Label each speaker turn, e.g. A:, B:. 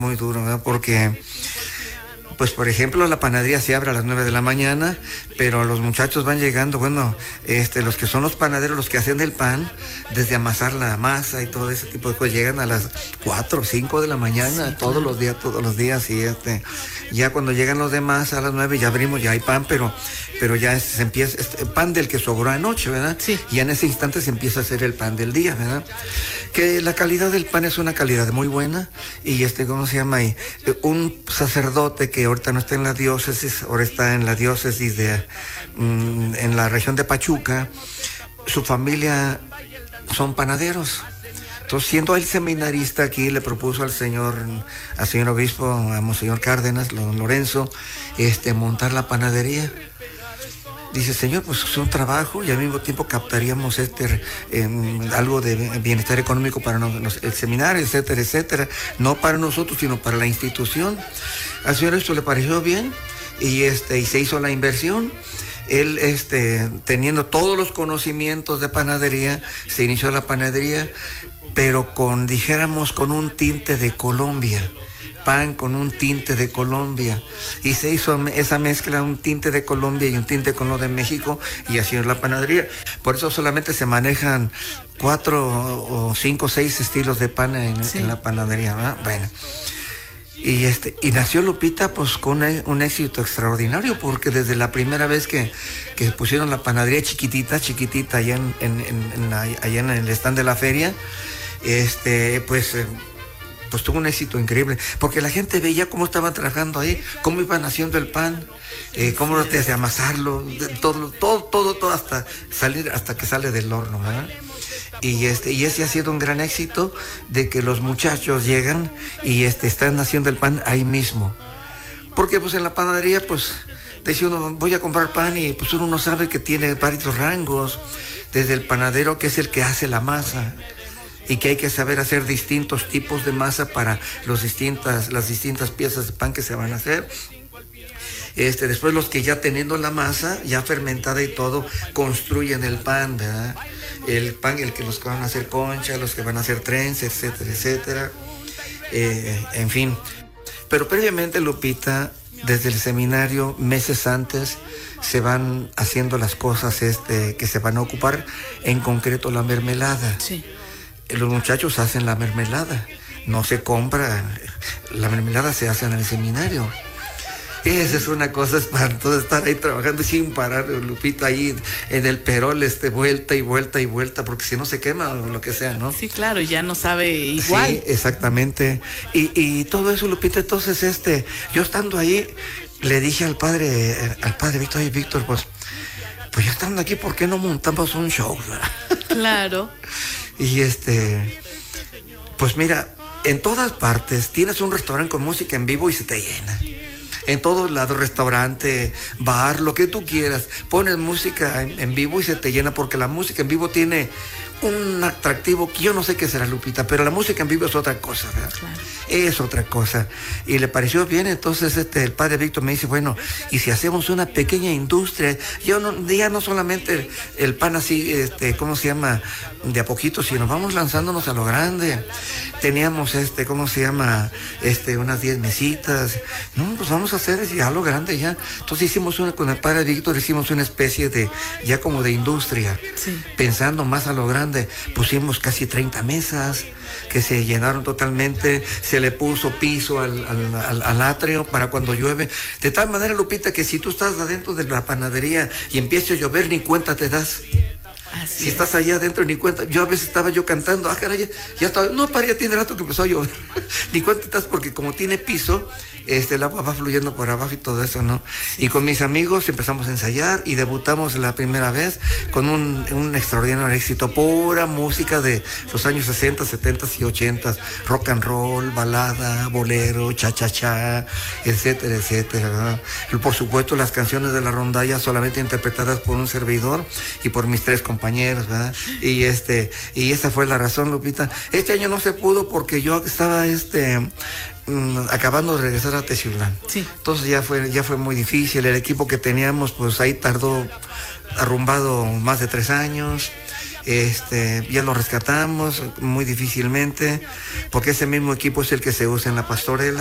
A: muy duro, ¿verdad? Porque, pues por ejemplo, la panadería se abre a las 9 de la mañana, pero los muchachos van llegando, bueno, los que son los panaderos, los que hacen el pan, desde amasar la masa y todo ese tipo de cosas, llegan a las 4 o 5 de la mañana, sí, todos los días, y ya cuando llegan los demás a las 9 ya abrimos, ya hay pan, pero ya se empieza, pan del que sobró anoche, ¿verdad?
B: Sí.
A: Y en ese instante se empieza a hacer el pan del día, ¿verdad? Que la calidad del pan es una calidad muy buena, y ¿cómo se llama ahí? Un sacerdote que ahorita no está en la diócesis, ahora está en la diócesis en la región de Pachuca, su familia son panaderos. Entonces, siendo él seminarista aquí, le propuso al señor obispo, a Monseñor Cárdenas, don Lorenzo, montar la panadería. Dice, señor, pues es un trabajo y al mismo tiempo captaríamos algo de bienestar económico para el seminario, etcétera, etcétera. No para nosotros, sino para la institución. Al señor esto le pareció bien y se hizo la inversión. Él, teniendo todos los conocimientos de panadería, se inició la panadería, pero con un tinte de Colombia. Pan con un tinte de Colombia, y se hizo esa mezcla, un tinte de Colombia y un tinte con lo de México, y así es la panadería. Por eso solamente se manejan 4 o 5 o 6 estilos de pan en la panadería, ¿verdad? Bueno, y nació Lupita pues con un éxito extraordinario, porque desde la primera vez que pusieron la panadería chiquitita allá en el stand de la feria, pues tuvo un éxito increíble, porque la gente veía cómo estaban trabajando ahí, cómo iban haciendo el pan, cómo desde amasarlo, todo hasta que sale del horno, ¿verdad? Y ese ha sido un gran éxito, de que los muchachos llegan y están haciendo el pan ahí mismo. Porque pues en la panadería, pues, dice uno, voy a comprar pan, y pues uno no sabe que tiene varios rangos, desde el panadero, que es el que hace la masa, y que hay que saber hacer distintos tipos de masa para las distintas piezas de pan que se van a hacer. Después los que ya teniendo la masa ya fermentada y todo, construyen el pan, ¿verdad? El pan, los que van a hacer concha, los que van a hacer trenzas, etcétera, etcétera. En fin. Pero previamente, Lupita, desde el seminario, meses antes, se van haciendo las cosas que se van a ocupar, en concreto la mermelada.
B: Sí.
A: Los muchachos hacen la mermelada, no se compra, la mermelada se hace en el seminario. Esa es una cosa espantosa, estar ahí trabajando sin parar, Lupita, ahí en el perol, vuelta y vuelta y vuelta, porque si no se quema o lo que sea, ¿no?
B: Sí, claro, ya no sabe igual.
A: Sí, exactamente. Y todo eso, Lupita, entonces, yo estando ahí, le dije al padre Víctor, oye, Víctor, pues ya estando aquí, ¿por qué no montamos un show?
B: Claro.
A: Y pues mira, en todas partes tienes un restaurante con música en vivo y se te llena. En todos lados, restaurante, bar, lo que tú quieras, pones música en vivo y se te llena, porque la música en vivo tiene un atractivo que yo no sé qué será, Lupita, pero la música en vivo es otra cosa, ¿verdad?
B: Claro.
A: Es otra cosa. Y le pareció bien, entonces el padre Víctor me dice, bueno, ¿y si hacemos una pequeña industria? Ya no solamente el pan así, ¿cómo se llama? De a poquito, sino vamos lanzándonos a lo grande. Teníamos, unas 10 mesitas. No, pues vamos a hacer ya a lo grande ya. Entonces con el padre Víctor hicimos una especie ya como de industria.
B: Sí.
A: Pensando más a lo grande, pusimos casi 30 mesas que se llenaron totalmente, se le puso piso al atrio para cuando llueve, de tal manera, Lupita, que si tú estás adentro de la panadería y empieza a llover, ni cuenta te das.
B: Así
A: si
B: es.
A: estás allá adentro, ni cuenta. Yo a veces estaba cantando, caray, ya estaba, no, ya tiene rato que empezó a llover. Ni cuenta estás, porque como tiene piso, el agua va fluyendo por abajo y todo eso, ¿no? Y con mis amigos empezamos a ensayar y debutamos la primera vez con un extraordinario éxito, pura música de los años 60, 70 y 80, rock and roll, balada, bolero, cha-cha-cha, etcétera, etcétera, ¿verdad? Y por supuesto las canciones de la rondalla solamente interpretadas por un servidor y por mis 3 compañeros, ¿verdad? Y esa fue la razón, Lupita. Este año no se pudo porque yo estaba acabando de regresar a Teciutlán.
B: Sí.
A: Entonces ya fue muy difícil. El equipo que teníamos, pues ahí tardó arrumbado más de 3 años. Ya lo rescatamos muy difícilmente, porque ese mismo equipo es el que se usa en la pastorela.